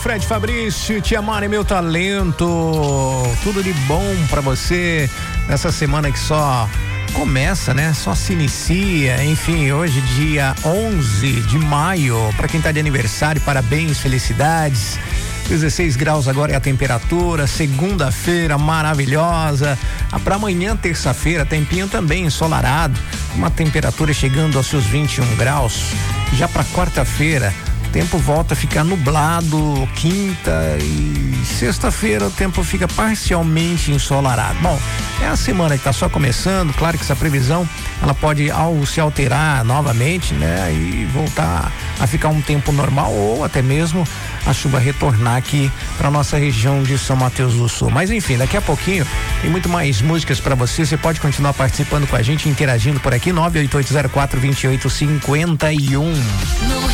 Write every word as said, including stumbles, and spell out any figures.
Fred Fabrício, Tia Mari, meu talento. Tudo de bom pra você nessa semana que só começa, né? Só se inicia. Enfim, hoje dia onze de maio. Pra quem tá de aniversário, parabéns, felicidades. dezesseis graus agora é a temperatura, segunda-feira maravilhosa. Ah, para amanhã, terça-feira, tempinho também ensolarado, uma temperatura chegando aos seus vinte e um graus. Já para quarta-feira, o tempo volta a ficar nublado, quinta e sexta-feira o tempo fica parcialmente ensolarado. Bom, é a semana que tá só começando, claro que essa previsão ela pode ao se alterar novamente, né? E voltar a ficar um tempo normal ou até mesmo a chuva retornar aqui para nossa região de São Mateus do Sul. Mas enfim, daqui a pouquinho tem muito mais músicas para você. Você pode continuar participando com a gente, interagindo por aqui, nove oito oito zero quatro dois oito cinco um.